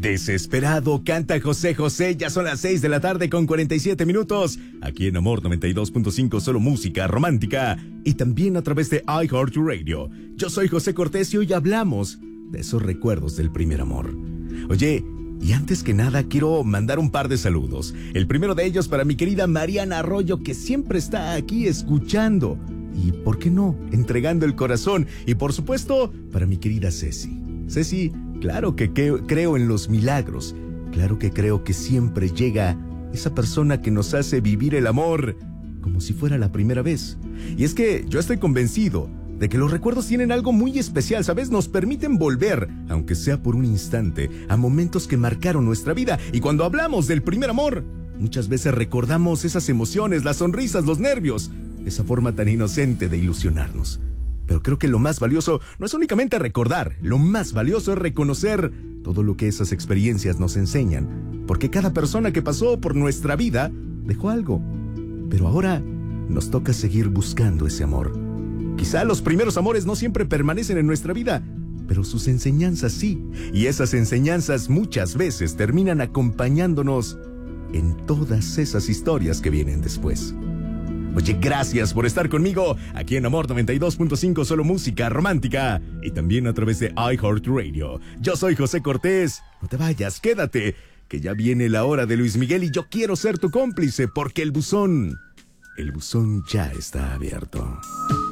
Desesperado canta José José, ya son las 6 de la tarde con 47 minutos, aquí en Amor 92.5, solo música romántica, y también a través de iHeartRadio. Yo soy José Cortés y hoy hablamos de esos recuerdos del primer amor. Oye, y antes que nada quiero mandar un par de saludos. El primero de ellos para mi querida Mariana Arroyo, que siempre está aquí escuchando, y ¿por qué no?, entregando el corazón. Y por supuesto, para mi querida Ceci. Ceci, claro que creo en los milagros. Claro que creo que siempre llega esa persona que nos hace vivir el amor como si fuera la primera vez. Y es que yo estoy convencido de que los recuerdos tienen algo muy especial, ¿sabes? Nos permiten volver, aunque sea por un instante, a momentos que marcaron nuestra vida. Y cuando hablamos del primer amor, muchas veces recordamos esas emociones, las sonrisas, los nervios, esa forma tan inocente de ilusionarnos. Pero creo que lo más valioso no es únicamente recordar, lo más valioso es reconocer todo lo que esas experiencias nos enseñan, porque cada persona que pasó por nuestra vida dejó algo. Pero ahora nos toca seguir buscando ese amor. Quizá los primeros amores no siempre permanecen en nuestra vida, pero sus enseñanzas sí, y esas enseñanzas muchas veces terminan acompañándonos en todas esas historias que vienen después. Oye, gracias por estar conmigo aquí en Amor 92.5, solo música romántica, y también a través de iHeartRadio. Yo soy José Cortés. No te vayas, quédate, que ya viene la hora de Luis Miguel y yo quiero ser tu cómplice porque el buzón ya está abierto.